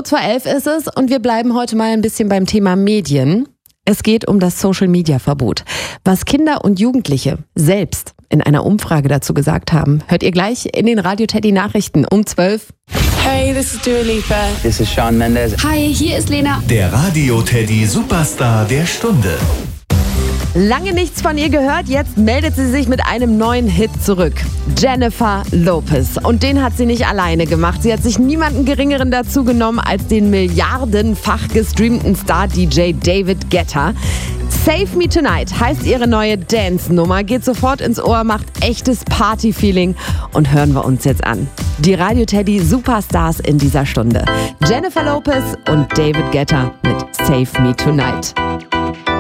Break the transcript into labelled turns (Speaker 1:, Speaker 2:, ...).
Speaker 1: Kurz vor 11 ist es und wir bleiben heute mal ein bisschen beim Thema Medien. Es geht um das Social-Media-Verbot. Was Kinder und Jugendliche selbst in einer Umfrage dazu gesagt haben, hört ihr gleich in den Radio Teddy Nachrichten um 12.
Speaker 2: Hey, this is Dua Lipa.
Speaker 3: This is Shawn Mendes.
Speaker 4: Hi, hier ist Lena.
Speaker 5: Der Radio Teddy Superstar der Stunde.
Speaker 1: Lange nichts von ihr gehört, jetzt meldet sie sich mit einem neuen Hit zurück. Jennifer Lopez. Und den hat sie nicht alleine gemacht. Sie hat sich niemanden Geringeren dazu genommen als den milliardenfach gestreamten Star-DJ David Guetta. Save Me Tonight heißt ihre neue Dance-Nummer, geht sofort ins Ohr, macht echtes Party-Feeling und hören wir uns jetzt an. Die Radio Teddy Superstars in dieser Stunde. Jennifer Lopez und David Guetta mit Save Me Tonight.